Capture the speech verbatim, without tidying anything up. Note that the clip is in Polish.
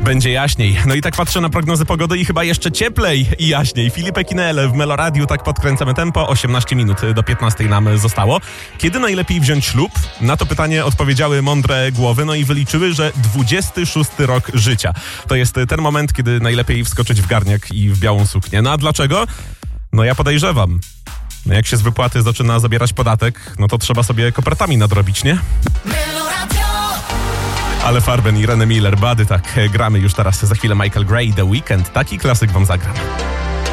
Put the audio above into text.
będzie jaśniej. No i tak patrzę na prognozy pogody i chyba jeszcze cieplej i jaśniej. Filipek Kinele w Meloradiu, tak podkręcamy tempo. osiemnaście minut do piętnastej nam zostało. Kiedy najlepiej wziąć ślub? Na to pytanie odpowiedziały mądre głowy, no i wyliczyły, że dwudziesty szósty rok życia. To jest ten moment, kiedy najlepiej wskoczyć w garniak i w białą suknię. No a dlaczego? No ja podejrzewam. No jak się z wypłaty zaczyna zabierać podatek, no to trzeba sobie kopertami nadrobić, nie? Ale Farben i René Miller, Bady, tak, gramy już teraz. Za chwilę Michael Gray, The Weeknd. Taki klasyk wam zagram.